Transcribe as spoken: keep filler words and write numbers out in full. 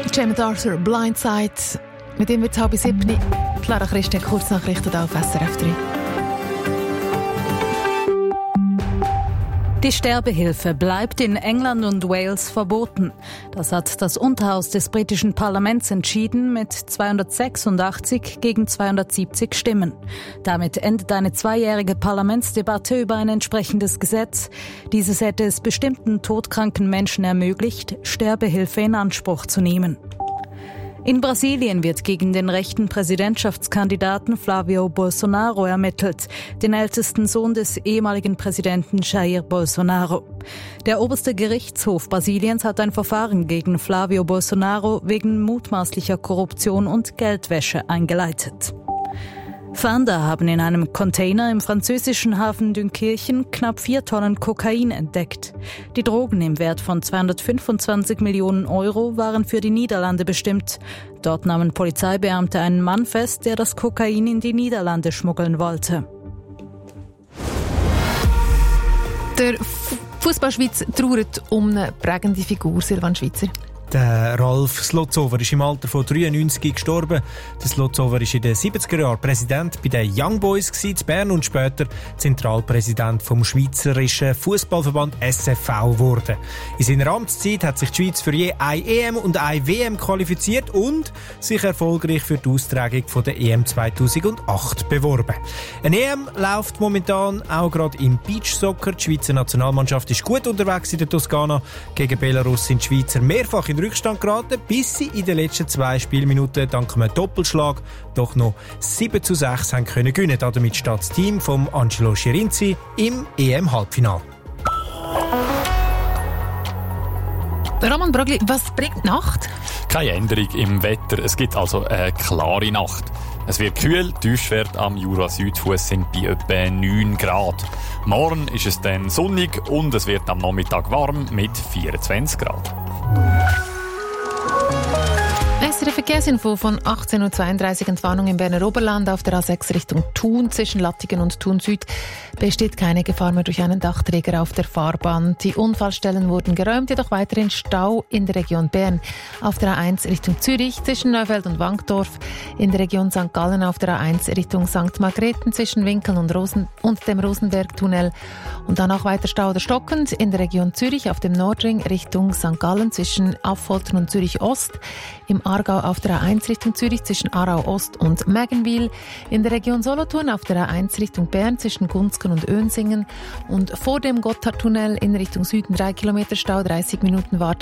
James Arthur, Blindside. Mit ihm wird es halb sieben. Clara Christ hat Kurznachrichten auf S R F drei. Die Sterbehilfe bleibt in England und Wales verboten. Das hat das Unterhaus des britischen Parlaments entschieden mit zweihundertsechsundachtzig gegen zweihundertsiebzig Stimmen. Damit endet eine zweijährige Parlamentsdebatte über ein entsprechendes Gesetz. Dieses hätte es bestimmten todkranken Menschen ermöglicht, Sterbehilfe in Anspruch zu nehmen. In Brasilien wird gegen den rechten Präsidentschaftskandidaten Flavio Bolsonaro ermittelt, den ältesten Sohn des ehemaligen Präsidenten Jair Bolsonaro. Der oberste Gerichtshof Brasiliens hat ein Verfahren gegen Flavio Bolsonaro wegen mutmaßlicher Korruption und Geldwäsche eingeleitet. Fahnder haben in einem Container im französischen Hafen Dünkirchen knapp vier Tonnen Kokain entdeckt. Die Drogen im Wert von zweihundertfünfundzwanzig Millionen Euro waren für die Niederlande bestimmt. Dort nahmen Polizeibeamte einen Mann fest, der das Kokain in die Niederlande schmuggeln wollte. Der Fußballschweiz trauert um eine prägende Figur, Silvan Schweizer. Der Ralf Slotzover ist im Alter von dreiundneunzig gestorben. Der Slotzover war in den siebziger Jahren Präsident bei den Young Boys in Bern und später Zentralpräsident vom Schweizerischen Fußballverband S F V geworden. In seiner Amtszeit hat sich die Schweiz für je eine E M und eine W M qualifiziert und sich erfolgreich für die Austragung von der E M zweitausendacht beworben. Eine E M läuft momentan auch gerade im Beachsoccer. Die Schweizer Nationalmannschaft ist gut unterwegs in der Toskana. Gegen Belarus sind die Schweizer mehrfach in Rückstand geraten, bis sie in den letzten zwei Spielminuten dank einem Doppelschlag doch noch sieben zu sechs haben können gewinnen. Damit steht das Team von Angelo Schirinzi im E M-Halbfinale. Roman Brogli, was bringt die Nacht? Keine Änderung im Wetter. Es gibt also eine klare Nacht. Es wird kühl, die Tiefstwerte am Jura-Südfuss sind bei etwa neun Grad. Morgen ist es dann sonnig und es wird am Nachmittag warm mit vierundzwanzig Grad. S R F Verkehrsinfo von achtzehn Uhr zweiunddreißig, Entwarnung im Berner Oberland auf der A sechs Richtung Thun. Zwischen Lattingen und Thun Süd besteht keine Gefahr mehr durch einen Dachträger auf der Fahrbahn. Die Unfallstellen wurden geräumt, jedoch weiterhin Stau in der Region Bern. Auf der A eins Richtung Zürich zwischen Neufeld und Wankdorf. In der Region Sankt Gallen auf der A eins Richtung Sankt Margrethen zwischen Winkeln und, Rosen- und dem Rosenbergtunnel. Und dann auch weiter Stau oder stockend in der Region Zürich auf dem Nordring Richtung Sankt Gallen zwischen Affoltern und Zürich Ost. Im Aargau auf der A eins Richtung Zürich zwischen Aarau Ost und Mägenwil. In der Region Solothurn auf der A eins Richtung Bern zwischen Gunzgen und Önsingen. Und vor dem Gotthardtunnel in Richtung Süden drei Kilometer Stau, dreißig Minuten Warten